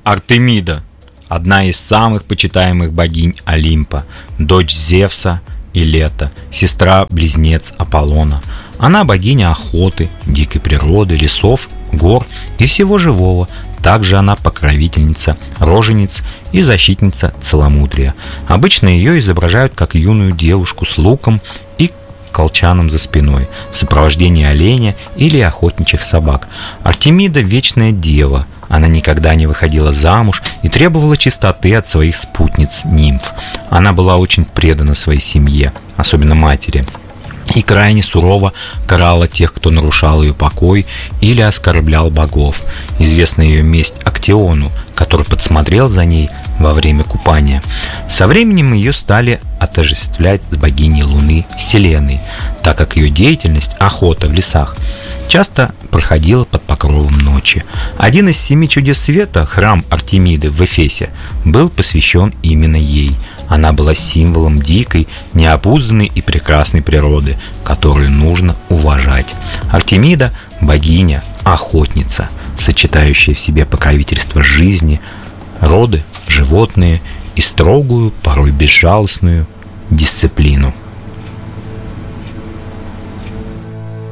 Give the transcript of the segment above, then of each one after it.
Артемида – одна из самых почитаемых богинь Олимпа, дочь Зевса и Лета, сестра-близнец Аполлона. Она богиня охоты, дикой природы, лесов, гор и всего живого. Также она покровительница рожениц и защитница целомудрия. Обычно ее изображают как юную девушку с луком и колчаном за спиной, в сопровождении оленя или охотничьих собак. Артемида – вечная дева. Она никогда не выходила замуж и требовала чистоты от своих спутниц-нимф. Она была очень предана своей семье, особенно матери, и крайне сурово карала тех, кто нарушал ее покой или оскорблял богов. Известна ее месть Актиону, который подсмотрел за ней во время купания. Со временем ее стали отождествлять с богиней Луны Селеной, так как ее деятельность, охота в лесах, часто проходила под покровом ночи. Один из 7 чудес света, храм Артемиды в Эфесе, был посвящен именно ей. Она была символом дикой, необузданной и прекрасной природы, которую нужно уважать. Артемида – богиня, охотница, сочетающая в себе покровительство жизни, роды, животные и строгую, порой безжалостную дисциплину.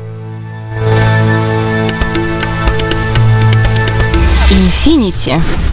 Infinity.